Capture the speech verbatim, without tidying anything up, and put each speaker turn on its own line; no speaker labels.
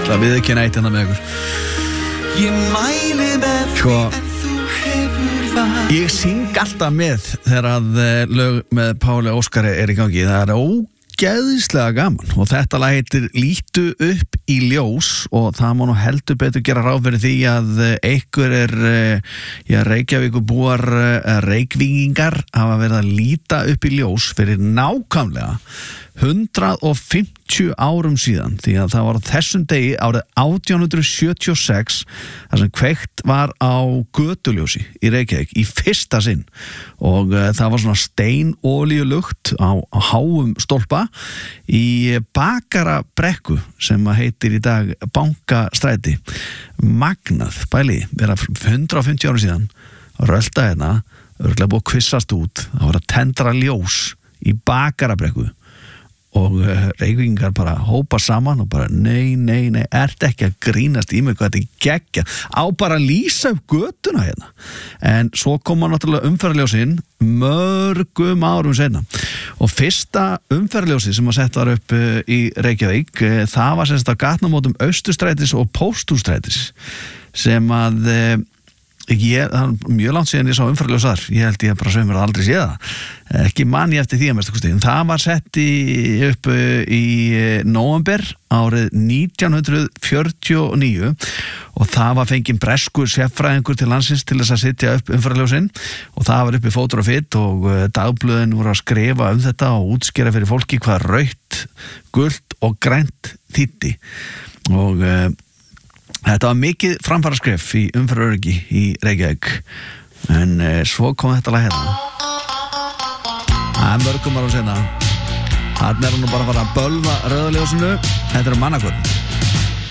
Það við ekki neitt hérna með ykkur.
Ég mæli með
Sko,
því en þú hefur val.
ég syng alltaf með þegar að eh, lög með Páli Óskari er í gangi. Það er ógeðslega gaman og þetta lag heitir Lítu upp í ljós og það má nú heldur betur gera ráð fyrir því að einhver er eh, já, Reykjavíkurbúar eh, Reykvíkingar hafa verið að líta upp í ljós fyrir nákvæmlega hundrað og fimmtíu árum síðan, því að það var á þessum degi árið átján hundruð sjötíu og sex þar sem kveikt var á götuljósi í Reykjavík í fyrsta sinn og uh, það var svona steinolíulukt á, á háum stólpa í Bakarabrekku sem að heitir í dag Bankastræti. Magnað, bæli, vera hundrað og fimmtíu árum síðan rölda hérna, örgulega búið að kvissast út, það var að tendra ljós í Bakarabrekku og uh, Reykvíkingar bara hópa saman og bara nei, nei, nei, ert ekki að grínast í mig hvað þetta er geggja á bara að lýsa upp götuna hérna. En svo koma náttúrulega umferðarljósin mörgum árum seinna og fyrsta umferðarljósi sem að sett var upp uh, í Reykjavík, uh, það var semst á gatnamótum Austurstrætis og Pósthússtrætis sem að uh, Ég, það er mjög langt síðan ég sá umferðarljós þar, ég held ég bara sögum mér aldrei séð það, ekki man ég eftir því að mestu kosti, en það var sett í, upp í nóvember árið nítján hundruð fjörutíu og níu og það var fenginn breskur sérfræðingur til landsins til þess að setja upp umferðarljósin og það var upp í fótur og fitt og dagblöðin voru að skrifa um þetta og útskýra fyrir fólki hvað rautt, gult og grænt þýddi og þetta var mikið framfaraskref í umferðaröryggi í Reykjavík en eh, svo kom þetta lag hérna það er mörgum árum seinna þarna er hann nú bara að fara að bölva rauðaljósinu. Þetta er Mannakorn.